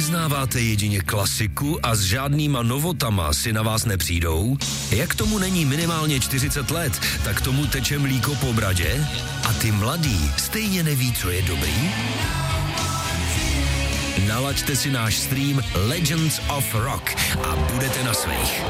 Znáváte jedině klasiku a s žádnýma novotama si na vás nepřijdou? Jak tomu není minimálně 40 let, tak tomu teče mlíko po bradě? A ty mladý stejně neví, co je dobrý? Nalaďte si náš stream Legends of Rock a budete na svých.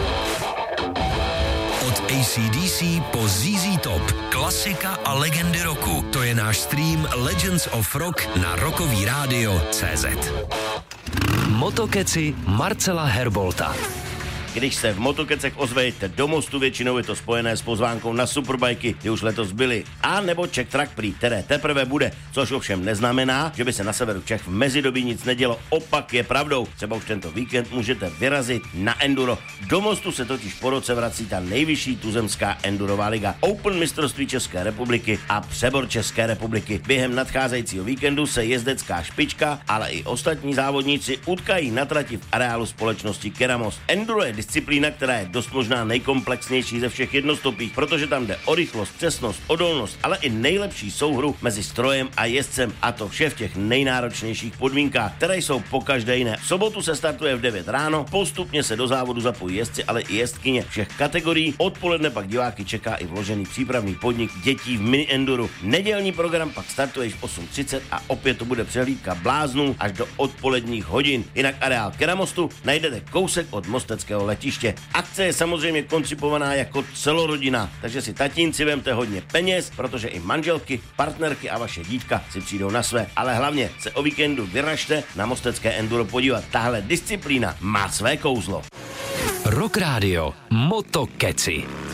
Od AC/DC po ZZ Top, klasika a legendy roku. To je náš stream Legends of Rock na rockovíradio.cz. Motokeci Marcela Herbolta. Když se v Motokecech ozvejte do Mostu, většinou je to spojené s pozvánkou na superbajky, ty už letos byly. A nebo Czech Track Prix, které teprve bude, což ovšem neznamená, že by se na severu Čech v mezidobí nic nedělo. Opak je pravdou. Třeba už tento víkend můžete vyrazit na enduro. Do Mostu se totiž po roce vrací ta nejvyšší tuzemská endurová liga, Open mistrovství České republiky a přebor České republiky. Během nadcházejícího víkendu se jezdecká špička, ale i ostatní závodníci utkají na trati v areálu společnosti Keramos. Enduro je disciplína, která je dost možná nejkomplexnější ze všech jednostopých, protože tam jde o rychlost, přesnost, odolnost, ale i nejlepší souhru mezi strojem a jezdcem, a to vše v těch nejnáročnějších podmínkách, které jsou pokaždé jiné. V sobotu se startuje v 9 ráno, postupně se do závodu zapojí jezdci, ale i jezdkyně všech kategorií. Odpoledne pak diváky čeká i vložený přípravný podnik dětí v mini enduru. Nedělní program pak startuje v 8:30 a opět to bude přehlídka bláznů až do odpoledních hodin. Jinak areál Keramostu najdete kousek od mosteckého letiště. Akce je samozřejmě koncipovaná jako celorodina, takže si tatínci vemte hodně peněz, protože i manželky, partnerky a vaše dítka si přijdou na své. Ale hlavně se o víkendu vyražte na mostecké enduro podívat. Tahle disciplína má své kouzlo. Rock Radio Motokeci.